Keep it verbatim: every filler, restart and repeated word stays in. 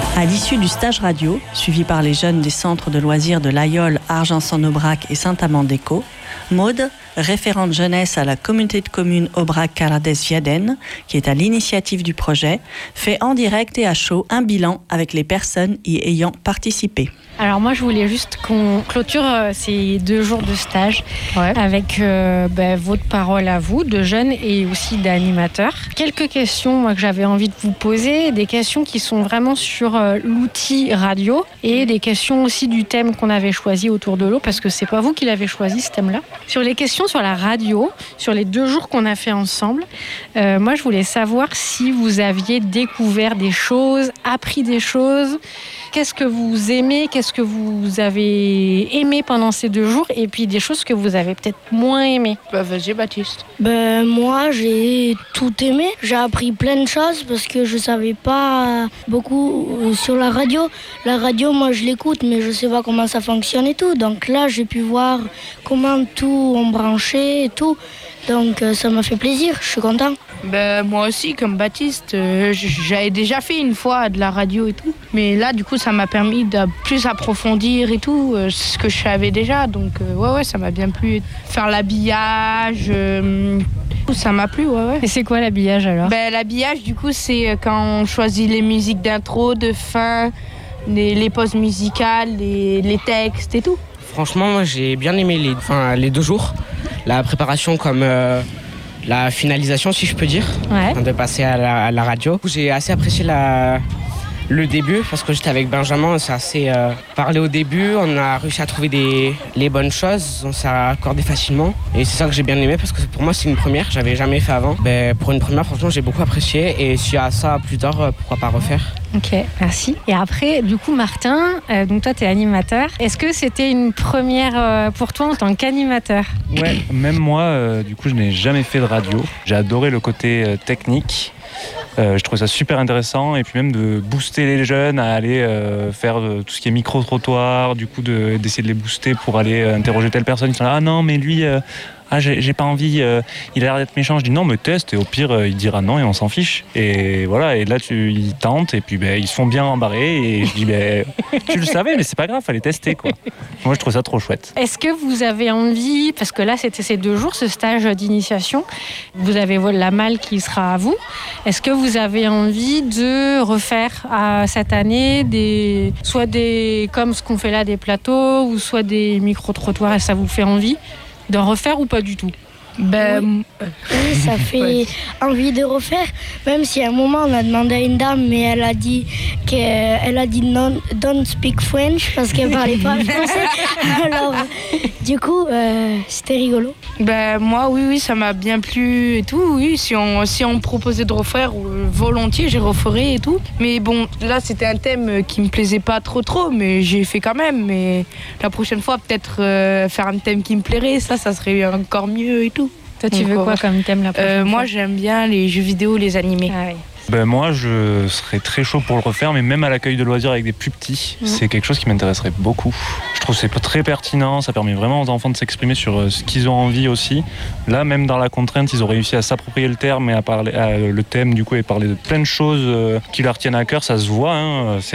À l'issue du stage radio, suivi par les jeunes des centres de loisirs de l'Aïole, Argenson-Aubrac et Saint-Amand-d'Éco, Maude, référente jeunesse à la communauté de communes Aubrac-Calades-Viaden, qui est à l'initiative du projet, fait en direct et à chaud un bilan avec les personnes y ayant participé. Alors moi, je voulais juste qu'on clôture euh, ces deux jours de stage ouais. avec euh, bah, votre parole à vous, de jeunes et aussi d'animateurs. Quelques questions moi, que j'avais envie de vous poser, des questions qui sont vraiment sur euh, l'outil radio et des questions aussi du thème qu'on avait choisi autour de l'eau, parce que c'est pas vous qui l'avez choisi ce thème-là. Sur les questions sur la radio, sur les deux jours qu'on a fait ensemble, euh, moi je voulais savoir si vous aviez découvert des choses, appris des choses. Qu'est-ce que vous aimez, qu'est-ce que vous avez aimé pendant ces deux jours, et puis des choses que vous avez peut-être moins aimées. Bah vas-y Baptiste. Ben moi j'ai tout aimé, j'ai appris plein de choses parce que je savais pas beaucoup sur la radio. La radio moi je l'écoute mais je sais pas comment ça fonctionne et tout, donc là j'ai pu voir comment tout on branchait et tout. Donc euh, ça m'a fait plaisir, je suis content. Ben, moi aussi, comme Baptiste, euh, j'avais déjà fait une fois de la radio et tout. Mais là, du coup, ça m'a permis de plus approfondir et tout, euh, ce que je savais déjà. Donc, euh, ouais, ouais, ça m'a bien plu. Faire l'habillage, euh, ça m'a plu, ouais, ouais. Et c'est quoi l'habillage alors ? Ben, l'habillage, du coup, c'est quand on choisit les musiques d'intro, de fin, les, les pauses musicales, les, les textes et tout. Franchement, moi, j'ai bien aimé les, enfin, les deux jours. La préparation comme... Euh... la finalisation, si je peux dire, ouais. de passer à la, à la radio. J'ai assez apprécié la, le début parce que j'étais avec Benjamin, on s'est assez euh, parlé au début, on a réussi à trouver des, les bonnes choses, on s'est accordé facilement et c'est ça que j'ai bien aimé parce que pour moi c'est une première, j'avais jamais fait avant. Ben, pour une première, franchement, j'ai beaucoup apprécié et s'il y a ça plus tard, pourquoi pas refaire. Ok, merci. Et après, du coup, Martin, euh, donc toi, tu es animateur. Est-ce que c'était une première euh, pour toi en tant qu'animateur ? Ouais, même moi, euh, du coup, je n'ai jamais fait de radio. J'ai adoré le côté euh, technique. Euh, je trouve ça super intéressant et puis même de booster les jeunes à aller euh, faire euh, tout ce qui est micro-trottoir, du coup de, d'essayer de les booster pour aller euh, interroger telle personne. Ils sont là, ah non, mais lui... Euh, Ah, j'ai, j'ai pas envie, euh, il a l'air d'être méchant. Je dis non, mais teste, et au pire, euh, il dira non et on s'en fiche. Et voilà, et là, tu, ils tentent, et puis ben, ils se font bien embarrer. Et je dis, ben, tu le savais, mais c'est pas grave, fallait tester, quoi. Moi, je trouve ça trop chouette. Est-ce que vous avez envie, parce que là, c'était ces deux jours, ce stage d'initiation, vous avez la malle qui sera à vous. Est-ce que vous avez envie de refaire à cette année des, soit des, comme ce qu'on fait là, des plateaux, ou soit des micro-trottoirs, et ça vous fait envie d'en refaire ou pas du tout ? Ben, oui. oui, ça fait ouais. envie de refaire. Même si à un moment on a demandé à une dame, mais elle a dit qu'elle a dit non, don't speak French parce qu'elle parlait pas français. Alors, du coup, euh, c'était rigolo. Ben moi, oui, oui, ça m'a bien plu et tout. Oui, si on si on me proposait de refaire, volontiers, j'ai referai et tout. Mais bon, là, c'était un thème qui me plaisait pas trop, trop, mais j'ai fait quand même. Mais la prochaine fois, peut-être euh, faire un thème qui me plairait, ça, ça serait encore mieux et tout. Toi, tu veux quoi comme thème la prochaine euh, fois ? Moi, j'aime bien les jeux vidéo, les animés. Ah, oui. Ben moi, je serais très chaud pour le refaire, mais même à l'accueil de loisirs avec des plus petits, mmh. c'est quelque chose qui m'intéresserait beaucoup. Je trouve que c'est très pertinent, ça permet vraiment aux enfants de s'exprimer sur ce qu'ils ont envie aussi. Là, même dans la contrainte, ils ont réussi à s'approprier le terme et à parler, à, le thème du coup, et parler de plein de choses qui leur tiennent à cœur, ça se voit. Hein.